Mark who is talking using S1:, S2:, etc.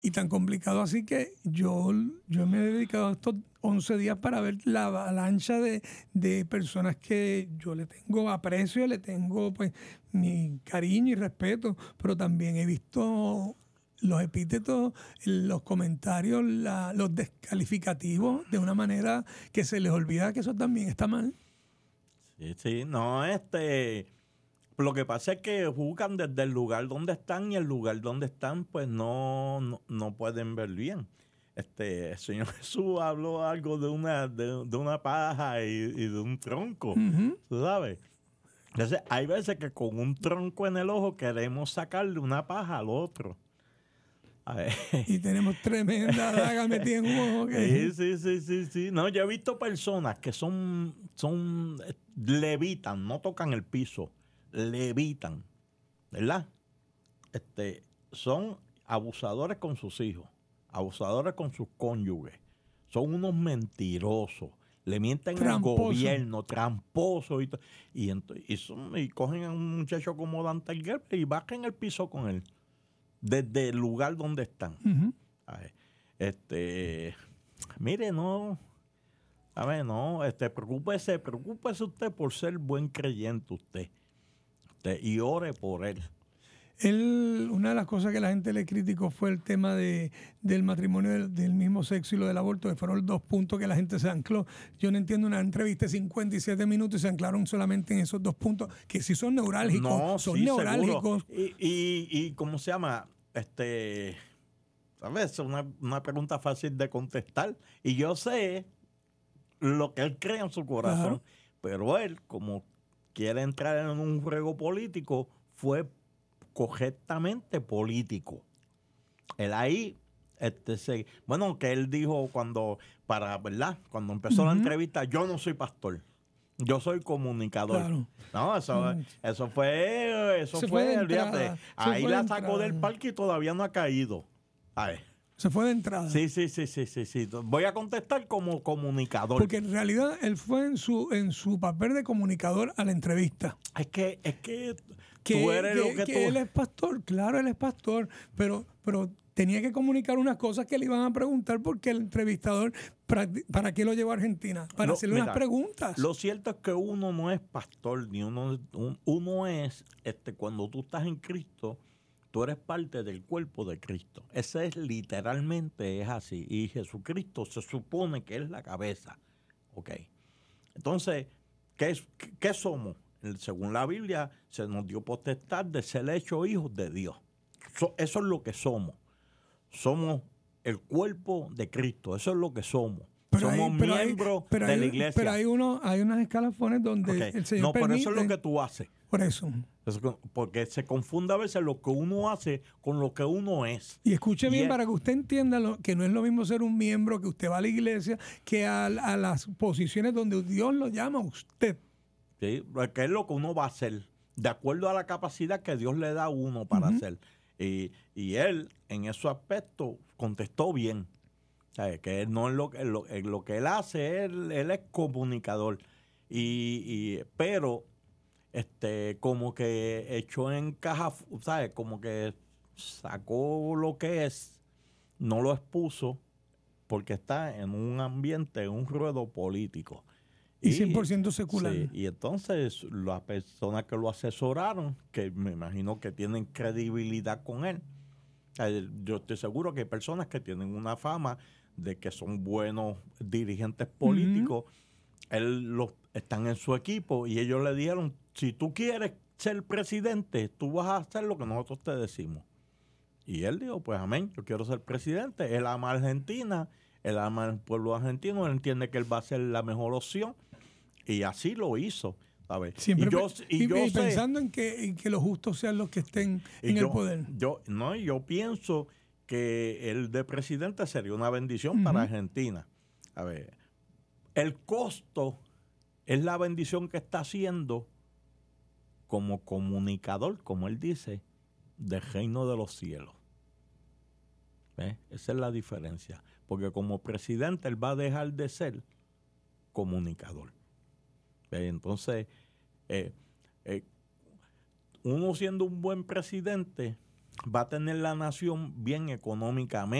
S1: y tan complicado así que yo me he dedicado estos 11 días para ver la avalancha de personas que yo le tengo aprecio, le tengo pues mi cariño y respeto, pero también he visto los epítetos, los comentarios, los descalificativos de una manera que se les olvida que eso también está mal.
S2: Sí, no, lo que pasa es que juzgan desde el lugar donde están y el lugar donde están pues no pueden ver bien. El Señor Jesús habló algo de una paja y de un tronco, ¿tú sabes? Entonces hay veces que con un tronco en el ojo queremos sacarle una paja al otro. A ver.
S1: Y tenemos tremenda daga metida en un ojo.
S2: Sí. No, yo he visto personas que levitan, no tocan el piso, levitan, ¿verdad? Son abusadores con sus hijos, abusadores con sus cónyuges, son unos mentirosos, le mienten al gobierno, tramposos, y cogen a un muchacho como Dante Alighieri y bajan el piso con él, desde el lugar donde están. A ver, mire, no, a ver, no, preocúpese usted por ser buen creyente usted, y ore por él.
S1: Una de las cosas que la gente le criticó fue el tema del matrimonio del mismo sexo y lo del aborto, que fueron los 2 puntos que la gente se ancló. Yo no entiendo una entrevista de 57 minutos y se anclaron solamente en esos 2 puntos, que sí son neurálgicos.
S2: No,
S1: son
S2: sí,
S1: neurálgicos.
S2: Y ¿cómo se llama? ¿Sabes? Es una pregunta fácil de contestar. Y yo sé lo que él cree en su corazón. Claro. Pero él, como quiere entrar en un juego político, fue correctamente político. Él ahí, bueno, que él dijo ¿verdad? Cuando empezó la entrevista, yo no soy pastor, yo soy comunicador. Claro. No, eso fue, olvídate. Ahí la sacó del parque y todavía no ha caído. A ver.
S1: Se fue de entrada.
S2: Sí. Voy a contestar como comunicador.
S1: Porque en realidad él fue en su papel de comunicador a la entrevista.
S2: Es que tú eres lo que tú...
S1: Él es pastor, claro, él es pastor, pero tenía que comunicar unas cosas que le iban a preguntar porque el entrevistador, ¿para qué lo llevó a Argentina? Para hacerle unas preguntas.
S2: Lo cierto es que uno no es pastor, ni uno es, cuando tú estás en Cristo, tú eres parte del cuerpo de Cristo. Ese es literalmente, es así. Y Jesucristo se supone que es la cabeza. ¿Ok? Entonces, ¿qué somos? Según la Biblia, se nos dio potestad de ser hechos hijos de Dios. Eso es lo que somos. Somos el cuerpo de Cristo. Eso es lo que somos. Somos miembros de la iglesia.
S1: Pero hay unas escalafones donde el Señor permite...
S2: pero eso es lo que tú haces.
S1: Por eso.
S2: Porque se confunde a veces lo que uno hace con lo que uno es.
S1: Y escuche bien para que usted entienda que no es lo mismo ser un miembro, que usted va a la iglesia, que a las posiciones donde Dios lo llama a usted.
S2: Sí, que es lo que uno va a hacer, de acuerdo a la capacidad que Dios le da a uno para hacer. Y él, en ese aspecto, contestó bien. ¿Sabes? Que él no es lo que él hace, él es comunicador. Pero como que echó en caja, ¿sabes? Como que sacó lo que es, no lo expuso, porque está en un ambiente, en un ruedo político.
S1: Y 100% secular.
S2: Sí, y entonces las personas que lo asesoraron, que me imagino que tienen credibilidad con él, yo estoy seguro que hay personas que tienen una fama de que son buenos dirigentes políticos, están en su equipo y ellos le dijeron, si tú quieres ser presidente, tú vas a hacer lo que nosotros te decimos. Y él dijo, pues amén, yo quiero ser presidente. Él ama a Argentina, él ama al pueblo argentino, él entiende que él va a ser la mejor opción. Y así lo hizo, ¿sabes?
S1: Siempre y pensando en que los justos sean los que estén en el poder.
S2: Yo pienso que el de presidente sería una bendición para Argentina. A ver, el costo es la bendición que está haciendo como comunicador, como él dice, del reino de los cielos. ¿Ves? Esa es la diferencia. Porque como presidente él va a dejar de ser comunicador. Entonces, uno siendo un buen presidente, va a tener la nación bien económicamente.